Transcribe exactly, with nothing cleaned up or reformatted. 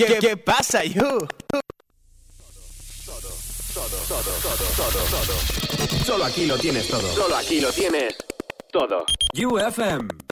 ¿Qué, qué pasa, you? Todo, todo, todo, todo, todo. Solo aquí lo tienes todo. Solo aquí lo tienes todo. U F M.